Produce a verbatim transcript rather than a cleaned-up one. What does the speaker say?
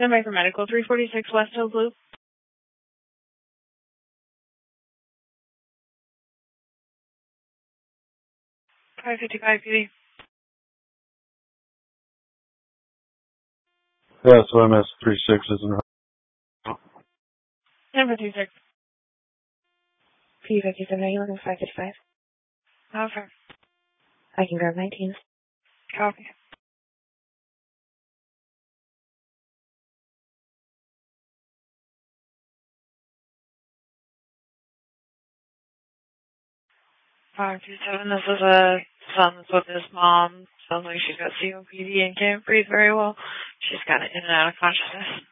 Stand by for medical. three forty-six West Hills Loop. five fifty-five P D. Yeah, so M S thirty-six isn't right. ten fifty-six. P fifty-seven, are you looking for five fifty-five? Okay. I can grab nineteen. Copy. five two seven, this is a son that's with his mom. Sounds like she's got C O P D and can't breathe very well. She's kind of in and out of consciousness.